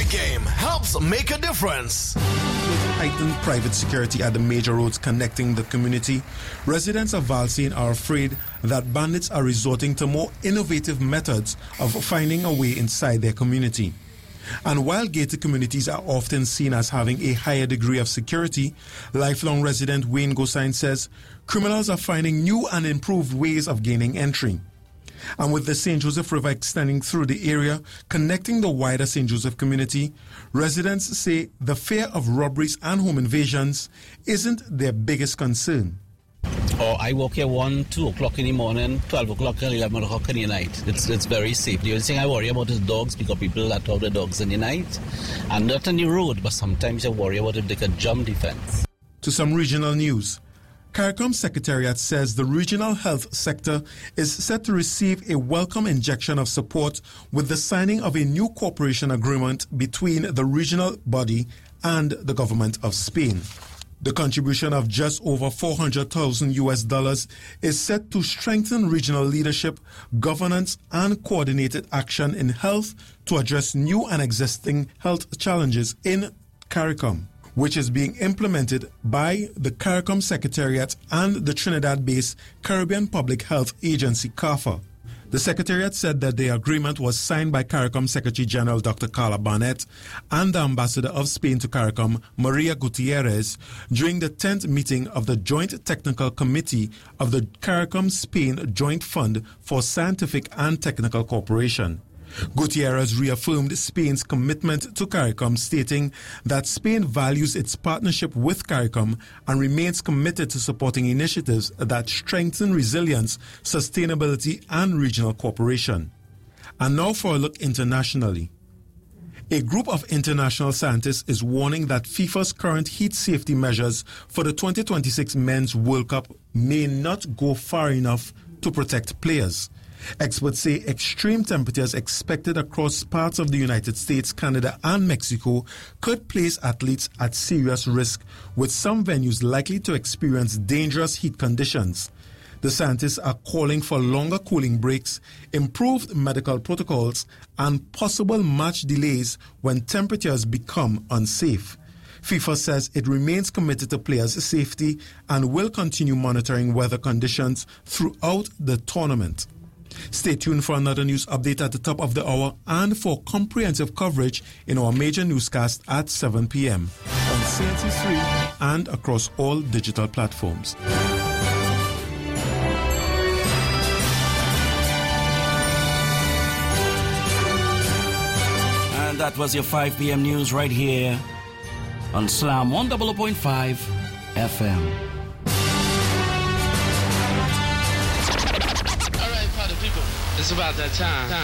game helps make a difference. With heightened private security at the major roads connecting the community, residents of Valsayn are afraid that bandits are resorting to more innovative methods of finding a way inside their community. And while gated communities are often seen as having a higher degree of security, lifelong resident Wayne Gosine says criminals are finding new and improved ways of gaining entry. And with the St. Joseph River extending through the area, connecting the wider St. Joseph community, residents say the fear of robberies and home invasions isn't their biggest concern. I walk here 1, 2 o'clock in the morning, 12 o'clock and 11 o'clock in the night. It's very safe. The only thing I worry about is dogs, because people let out the dogs in the night. And not on the road, but sometimes I worry about if they could jump the fence. To some regional news. CARICOM Secretariat says the regional health sector is set to receive a welcome injection of support with the signing of a new cooperation agreement between the regional body and the government of Spain. The contribution of just over $400,000 is set to strengthen regional leadership, governance, and coordinated action in health to address new and existing health challenges in CARICOM, which is being implemented by the CARICOM Secretariat and the Trinidad-based Caribbean Public Health Agency, CARPHA. The Secretariat said that the agreement was signed by CARICOM Secretary General Dr. Carla Barnett and the Ambassador of Spain to CARICOM, Maria Gutierrez, during the 10th meeting of the Joint Technical Committee of the CARICOM Spain Joint Fund for Scientific and Technical Cooperation. Gutierrez reaffirmed Spain's commitment to CARICOM, stating that Spain values its partnership with CARICOM and remains committed to supporting initiatives that strengthen resilience, sustainability, and regional cooperation. And now for a look internationally. A group of international scientists is warning that FIFA's current heat safety measures for the 2026 Men's World Cup may not go far enough to protect players. Experts say extreme temperatures expected across parts of the United States, Canada, and Mexico could place athletes at serious risk, with some venues likely to experience dangerous heat conditions. The scientists are calling for longer cooling breaks, improved medical protocols, and possible match delays when temperatures become unsafe. FIFA says it remains committed to players' safety and will continue monitoring weather conditions throughout the tournament. Stay tuned for another news update at the top of the hour and for comprehensive coverage in our major newscast at 7 p.m. on CNC3 and across all digital platforms. And that was your 5 p.m. news right here on Slam 100.5 FM. It's about that time.